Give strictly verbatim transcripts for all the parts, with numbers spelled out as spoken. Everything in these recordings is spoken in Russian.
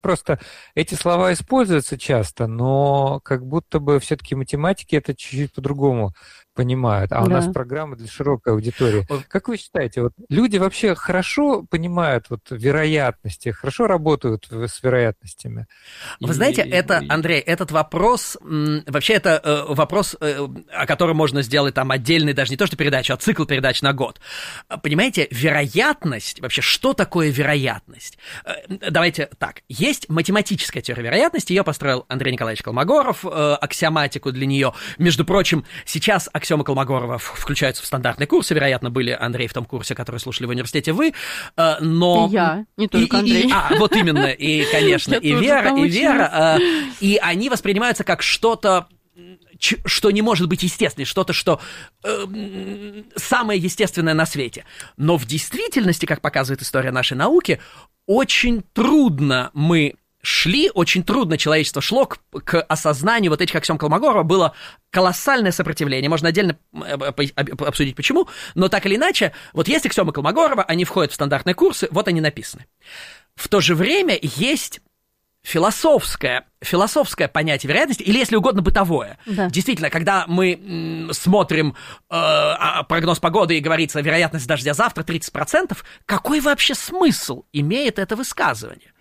просто эти слова используются часто, но как будто бы все-таки математики это чуть-чуть по-другому понимают, а у да. нас программа для широкой аудитории. Как вы считаете, вот люди вообще хорошо понимают вот вероятности, хорошо работают с вероятностями? Вы и, знаете, это, и... Андрей, этот вопрос, вообще это э, вопрос, э, о котором можно сделать там отдельный, даже не то что передачу, а цикл передач на год. Понимаете, вероятность, вообще, что такое вероятность? Э, давайте так, есть математическая теория вероятности, ее построил Андрей Николаевич Колмогоров, э, аксиоматику для нее. Между прочим, сейчас аксиомы Колмогорова включаются в стандартные курсы, вероятно, были, Андрей, в том курсе, который слушали в университете вы, но... И я, не только и, Андрей. И, и, а, вот именно, и, конечно, и Вера, и Вера, и они воспринимаются как что-то, что не может быть естественным, что-то, что э, самое естественное на свете. Но в действительности, как показывает история нашей науки, очень трудно мы... шли, очень трудно человечество шло к, к осознанию вот этих аксиом Колмогорова, было колоссальное сопротивление, можно отдельно обсудить почему, но так или иначе, вот есть аксиомы Колмогорова, они входят в стандартные курсы, вот они написаны. В то же время есть философское, философское понятие вероятности, или, если угодно, бытовое. Да. Действительно, когда мы м, смотрим э, прогноз погоды и говорится, вероятность дождя завтра тридцать процентов, какой вообще смысл имеет это высказывание?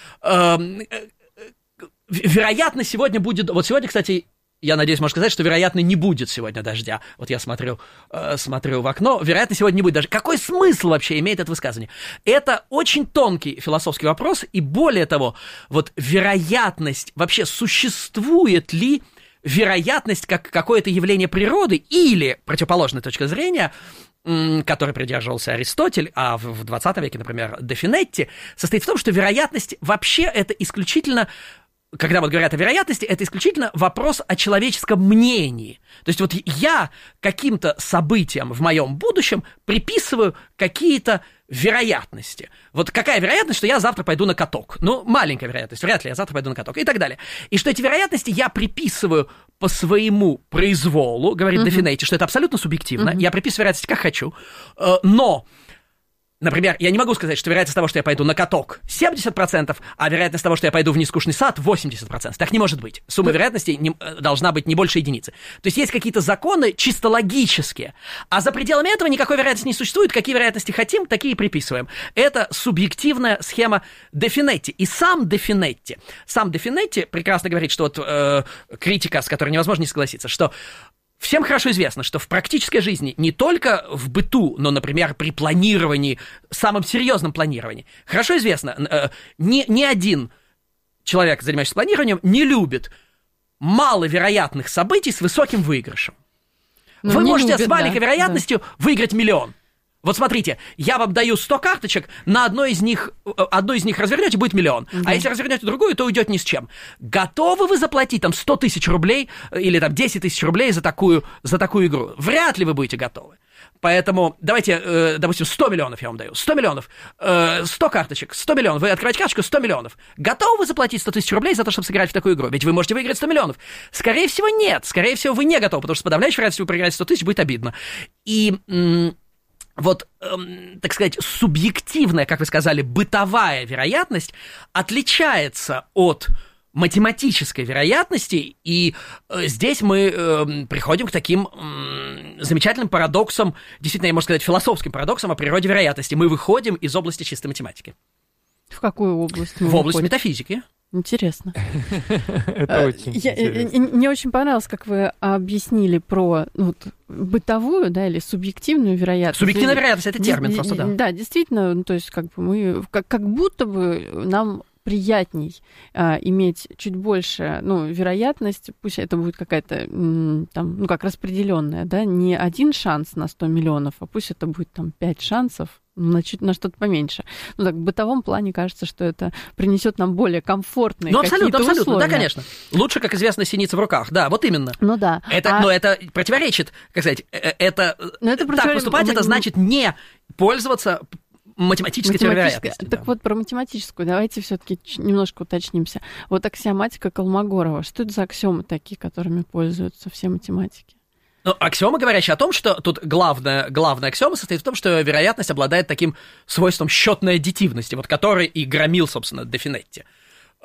Вероятно, сегодня будет... Вот сегодня, кстати, я надеюсь, можно сказать, что, вероятно, не будет сегодня дождя. Вот я смотрю, э, смотрю в окно. Вероятно, сегодня не будет дождя. Какой смысл вообще имеет это высказывание? Это очень тонкий философский вопрос. И более того, вот вероятность... Вообще, существует ли вероятность как какое-то явление природы или, противоположная точка зрения, которой придерживался Аристотель, а в двадцатом веке, например, де Финетти, состоит в том, что вероятность вообще это исключительно, когда вот говорят о вероятности, это исключительно вопрос о человеческом мнении. То есть вот я каким-то событиям в моем будущем приписываю какие-то вероятности. Вот какая вероятность, что я завтра пойду на каток? Ну, маленькая вероятность, вряд ли я завтра пойду на каток и так далее. И что эти вероятности я приписываю по своему произволу, говорит uh-huh. де Финетти, что это абсолютно субъективно, uh-huh. я приписываю вероятности как хочу, но... Например, я не могу сказать, что вероятность того, что я пойду на каток, семьдесят процентов, а вероятность того, что я пойду в нескучный сад, восемьдесят процентов. Так не может быть. Сумма вероятностей не, должна быть не больше единицы. То есть есть какие-то законы чисто логические, а за пределами этого никакой вероятности не существует. Какие вероятности хотим, такие и приписываем. Это субъективная схема де Финетти. И сам де Финетти, сам де Финетти прекрасно говорит, что вот э, критика, с которой невозможно не согласиться, что всем хорошо известно, что в практической жизни, не только в быту, но, например, при планировании, самом серьезном планировании, хорошо известно, э, ни, ни один человек, занимающийся планированием, не любит маловероятных событий с высоким выигрышем. Ну, Вы можете любит, с маленькой да, вероятностью да. выиграть миллион. Вот смотрите, я вам даю сто карточек, на одной из них, одну из них развернете, будет миллион. Да. А если развернете другую, то уйдет ни с чем. Готовы вы заплатить там сто тысяч рублей или там десять тысяч рублей за такую, за такую игру? Вряд ли вы будете готовы. Поэтому давайте, э, допустим, сто миллионов я вам даю. сто миллионов, э, сто карточек, сто миллионов. Вы открываете карточку, сто миллионов. Готовы вы заплатить сто тысяч рублей за то, чтобы сыграть в такую игру? Ведь вы можете выиграть сто миллионов. Скорее всего, нет. Скорее всего, вы не готовы, потому что с подавляющей вероятностью вы проиграете сто тысяч, будет обидно. И... М- Вот, эм, так сказать, субъективная, как вы сказали, бытовая вероятность отличается от математической вероятности, и э, здесь мы э, приходим к таким э, замечательным парадоксам, действительно, я можно сказать, философским парадоксам о природе вероятности. Мы выходим из области чистой математики. В какую область? В область метафизики. Интересно. Это очень интересно. Мне очень понравилось, как вы объяснили про бытовую, да, или субъективную вероятность. Субъективная вероятность — это термин просто, да. Да, действительно, то есть как бы мы, как будто бы нам приятней а, иметь чуть больше, ну, вероятность, пусть это будет какая-то, там, ну, как распределенная, да, не один шанс на сто миллионов, а пусть это будет там пять шансов на, чуть, на что-то поменьше. Ну, так, в бытовом плане кажется, что это принесет нам более комфортные ну, какие-то абсолютно, условия. Абсолютно, да, конечно. Лучше, как известно, синица в руках, да, вот именно. Ну, да. Это, а... Но это противоречит, как сказать, это, это так поступать, это значит не пользоваться математической теорией вероятности. Так да. вот, про математическую давайте все-таки немножко уточнимся. Вот аксиоматика Колмогорова. Что это за аксиомы такие, которыми пользуются все математики? Ну, аксиомы, говорящие о том, что тут главная, главная аксиома состоит в том, что вероятность обладает таким свойством счетной аддитивности, вот который и громил, собственно, де Финетти.